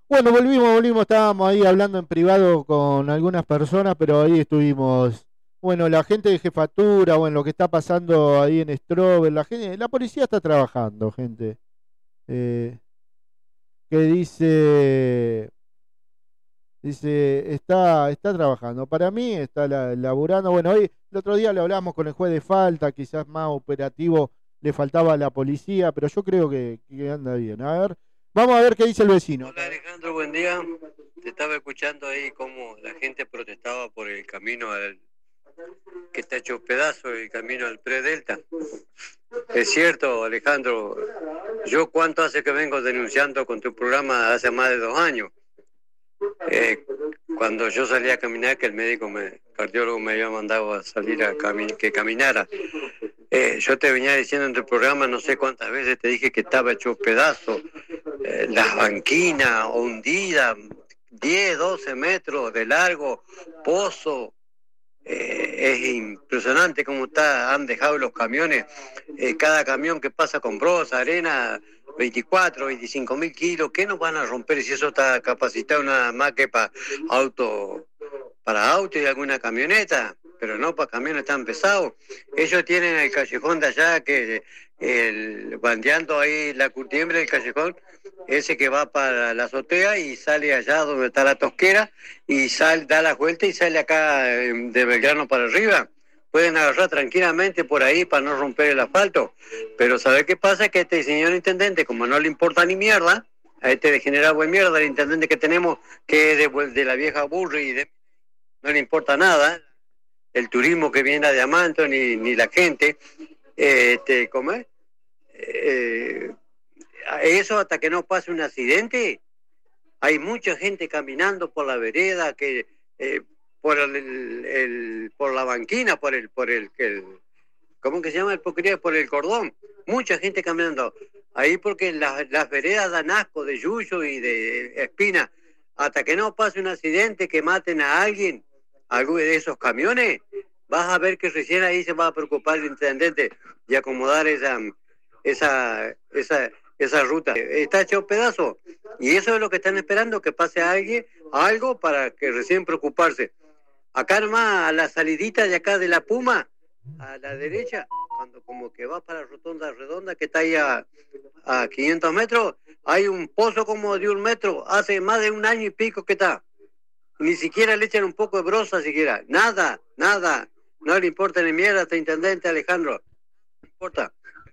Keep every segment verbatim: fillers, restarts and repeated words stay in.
Bueno, volvimos, volvimos, estábamos ahí hablando en privado con algunas personas, pero ahí estuvimos. Bueno, la gente de jefatura, bueno, lo que está pasando ahí en Strober, la gente, la policía está trabajando, gente. Eh, que dice, dice, está, está trabajando. Para mí está la- laburando. Bueno, hoy, el otro día le hablamos con el juez de falta, quizás más operativo le faltaba a la policía, pero yo creo que, que anda bien. A ver, vamos a ver qué dice el vecino. Hola Alejandro, buen día. Te estaba escuchando ahí cómo la gente protestaba por el camino al, que está hecho pedazo, el camino al Pre-Delta. Es cierto, Alejandro, yo cuánto hace que vengo denunciando con tu programa hace más de dos años. Eh, cuando yo salía a caminar, que el médico, me, el cardiólogo me había mandado a salir a cami- que caminara. Eh, yo te venía diciendo en tu programa, no sé cuántas veces te dije que estaba hecho pedazo, eh, las banquinas hundidas, diez, doce metros de largo, pozo. Eh, es impresionante cómo está, han dejado los camiones, eh, cada camión que pasa con brosa, arena, veinticuatro, veinticinco mil kilos, ¿qué nos van a romper si eso está capacitado nada más que para auto, para auto y alguna camioneta? Pero no para camiones tan pesados. Ellos tienen el callejón de allá, que el, bandeando ahí la curtiembre del callejón, ese que va para la azotea y sale allá donde está la tosquera y sale, da la vuelta y sale acá eh, de Belgrano para arriba. Pueden agarrar tranquilamente por ahí para no romper el asfalto. Pero ¿sabe qué pasa? Que este señor intendente, como no le importa ni mierda, a este degenerado buen mierda, el intendente que tenemos, que es de, de la vieja Burri, y de, no le importa nada, el turismo que viene a Diamante, ni, ni la gente, eh, este, ¿cómo es? Eh, eso hasta que no pase un accidente. Hay mucha gente caminando por la vereda, que eh, por el, el, el, por la banquina, por el, por el, el ¿cómo que se llama el porquería? Por el cordón. Mucha gente caminando ahí porque las, las veredas dan asco de yuyo y de espina. Hasta que no pase un accidente que maten a alguien, algún de esos camiones, vas a ver que recién ahí se va a preocupar el intendente de acomodar esa, esa, esa, esa ruta. Está hecho pedazo. Y eso es lo que están esperando, que pase a alguien, algo para que recién preocuparse. Acá nomás, a la salidita de acá de la Puma, a la derecha, cuando como que va para la rotonda redonda, que está ahí a, a quinientos metros, hay un pozo como de un metro, hace más de un año y pico que está. Ni siquiera le echan un poco de brosa siquiera. Nada, nada. No le importa ni mierda a este intendente Alejandro. No le importa.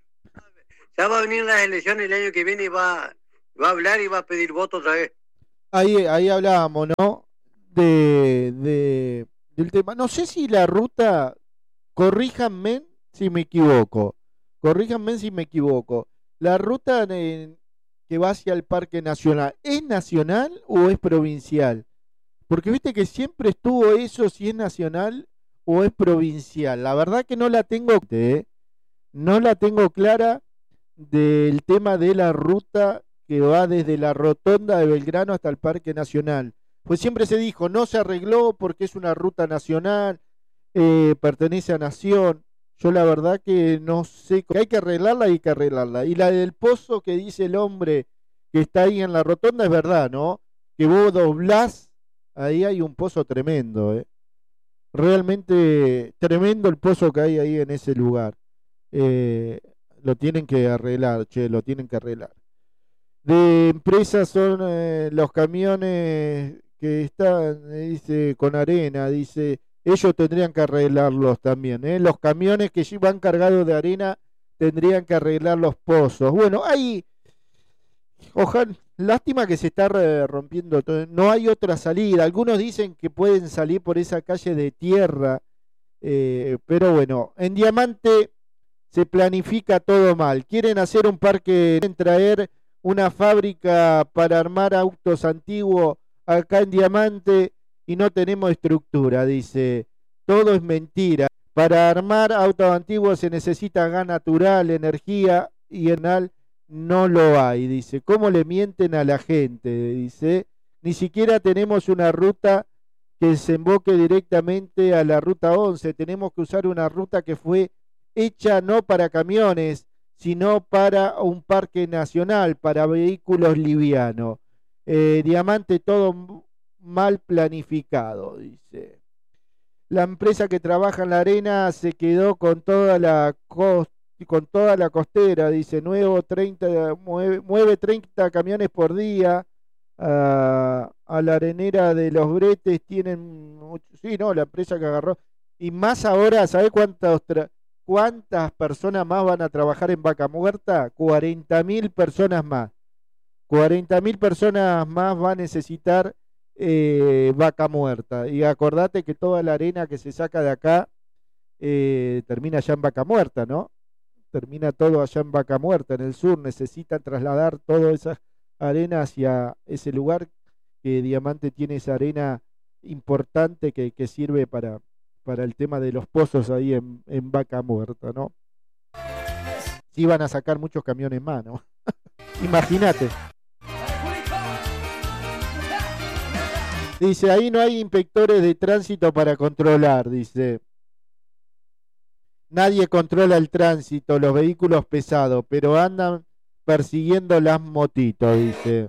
Ya va a venir las elecciones el año que viene y va, va a hablar y va a pedir voto otra vez. Ahí, ahí hablábamos, ¿no? De, de, del tema. No sé si la ruta, corríjanme si me equivoco, corríjanme si me equivoco. ¿La ruta en- que va hacia el Parque Nacional es nacional o es provincial? Porque viste que siempre estuvo eso, si es nacional o es provincial. La verdad que no la tengo, ¿eh? No la tengo clara del tema de la ruta que va desde la rotonda de Belgrano hasta el Parque Nacional. Pues siempre se dijo, no se arregló porque es una ruta nacional, eh, pertenece a Nación. Yo la verdad que no sé, que hay que arreglarla, hay que arreglarla. Y la del pozo que dice el hombre que está ahí en la rotonda es verdad, ¿no? Que vos doblás, ahí hay un pozo tremendo, ¿eh? Realmente tremendo el pozo que hay ahí en ese lugar. Eh, lo tienen que arreglar, che, lo tienen que arreglar. De empresas son eh, los camiones que están, eh, dice, con arena, dice, ellos tendrían que arreglarlos también, ¿eh? Los camiones que sí van cargados de arena tendrían que arreglar los pozos. Bueno, hay, ojalá, lástima que se está re- rompiendo todo, no hay otra salida. Algunos dicen que pueden salir por esa calle de tierra, eh, pero bueno, en Diamante se planifica todo mal. Quieren hacer un parque, quieren traer una fábrica para armar autos antiguos acá en Diamante y no tenemos estructura, dice. Todo es mentira. Para armar autos antiguos se necesita gas natural, energía y enal no lo hay, dice. ¿Cómo le mienten a la gente? Dice. Ni siquiera tenemos una ruta que desemboque directamente a la ruta once. Tenemos que usar una ruta que fue hecha no para camiones, sino para un parque nacional, para vehículos livianos. Eh, Diamante todo mal planificado, dice. La empresa que trabaja en la arena se quedó con toda la costa con toda la costera, dice, nuevo treinta, mueve, mueve treinta camiones por día, a, a la arenera de los Bretes tienen, mucho, sí, no, la empresa que agarró, y más ahora, ¿sabe cuántas, cuántas personas más van a trabajar en Vaca Muerta? cuarenta mil personas más, cuarenta mil personas más va a necesitar eh, Vaca Muerta, y acordate que toda la arena que se saca de acá eh, termina ya en Vaca Muerta, ¿no? Termina todo allá en Vaca Muerta, en el sur, necesitan trasladar toda esa arena hacia ese lugar que Diamante tiene esa arena importante que, que sirve para, para el tema de los pozos ahí en, en Vaca Muerta, ¿no? Sí van a sacar muchos camiones más, ¿no? Imagínate. Dice, ahí no hay inspectores de tránsito para controlar, dice. Nadie controla el tránsito, los vehículos pesados, pero andan persiguiendo las motitos, dice.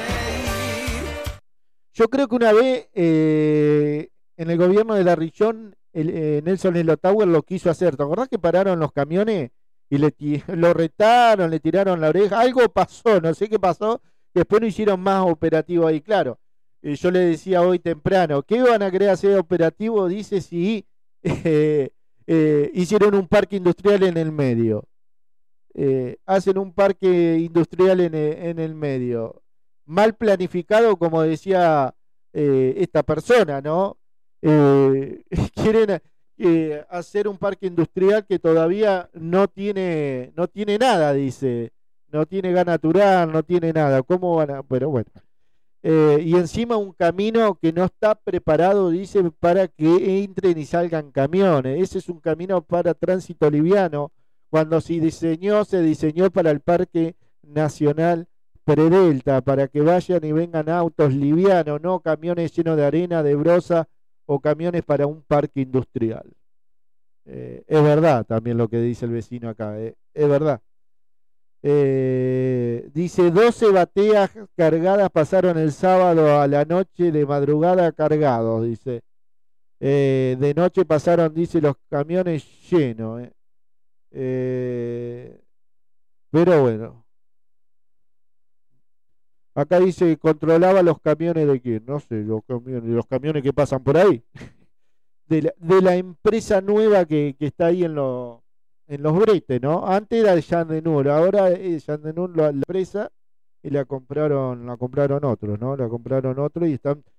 Yo creo que una vez eh, en el gobierno de La Rillón, el, eh, Nelson Elotower lo quiso hacer. ¿Te acordás que pararon los camiones y le lo retaron, le tiraron la oreja? Algo pasó, no sé qué pasó. Después no hicieron más operativo ahí, claro. Eh, yo le decía hoy temprano, ¿qué van a querer hacer operativo? Dice si... Eh, Eh, hicieron un parque industrial en el medio. Eh, hacen un parque industrial en, en el medio. Mal planificado, como decía eh, esta persona, ¿no? Eh, quieren eh, hacer un parque industrial que todavía no tiene, no tiene nada, dice. No tiene gas natural, no tiene nada. ¿Cómo van a...? Pero bueno. Eh, y encima un camino que no está preparado, dice, para que entren y salgan camiones. Ese es un camino para tránsito liviano. Cuando se diseñó, se diseñó para el Parque Nacional Predelta, para que vayan y vengan autos livianos, no camiones llenos de arena, de brosa o camiones para un parque industrial. Eh, es verdad también lo que dice el vecino acá, eh, es verdad. Eh, dice, doce bateas cargadas pasaron el sábado a la noche de madrugada cargados, dice. Eh, de noche pasaron, dice, los camiones llenos. Eh. Eh, pero bueno. Acá dice, controlaba los camiones de quién, no sé, los camiones, los camiones que pasan por ahí. De la, de la empresa nueva que, que está ahí en los... en los Bretes, ¿no? Antes era de Jean Denur, ahora es Jean Denur la, la empresa y la compraron, la compraron otros, ¿no? La compraron otros y están